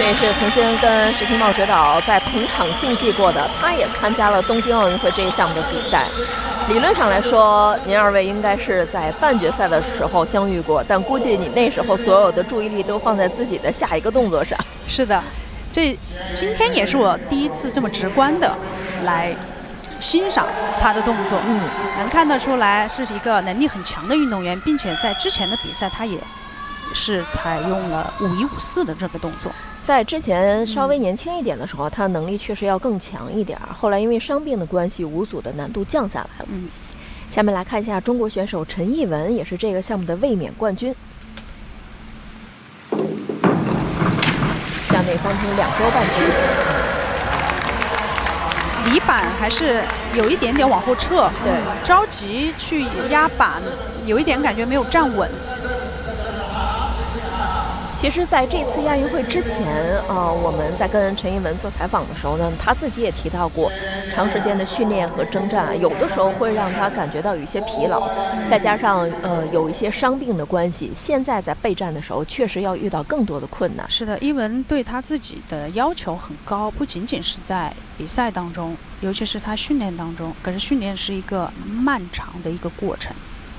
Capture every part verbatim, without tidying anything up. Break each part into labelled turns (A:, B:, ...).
A: 这也是曾经跟石廷茂指导在同场竞技过的，他也参加了东京奥运会这个项目的比赛。理论上来说，您二位应该是在半决赛的时候相遇过，但估计你那时候所有的注意力都放在自己的下一个动作上。
B: 是的，这今天也是我第一次这么直观的来欣赏他的动作，嗯，能看得出来是一个能力很强的运动员，并且在之前的比赛他也是采用了五一五四的这个动作。
A: 在之前稍微年轻一点的时候，他能力确实要更强一点，后来因为伤病的关系，五组的难度降下来了。嗯，下面来看一下中国选手陈艺文，也是这个项目的卫冕冠军。向内翻腾两周半区，
B: 离板还是有一点点往后撤，
A: 对，
B: 着急去压板，有一点感觉没有站稳。
A: 其实在这次亚运会之前，呃，我们在跟陈艺文做采访的时候呢，他自己也提到过，长时间的训练和征战，有的时候会让他感觉到有一些疲劳，再加上呃有一些伤病的关系，现在在备战的时候，确实要遇到更多的困难。
B: 是的，艺文对他自己的要求很高，不仅仅是在比赛当中，尤其是他训练当中，可是训练是一个漫长的一个过程。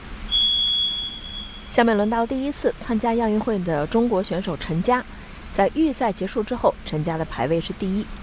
A: 下面轮到第一次参加亚运会的中国选手陈佳，在预赛结束之后，陈佳的排位是第一。